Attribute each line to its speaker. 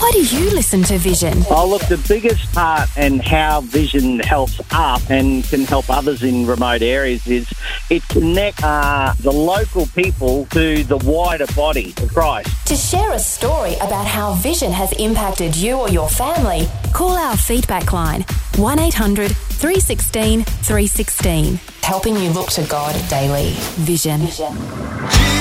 Speaker 1: Why do you listen to Vision?
Speaker 2: Oh, look, the biggest part and how Vision helps us and can help others in remote areas is it connects the local people to the wider body of Christ.
Speaker 1: To share a story about how Vision has impacted you or your family, call our feedback line 1800 316 316. Helping you look to God daily. Vision.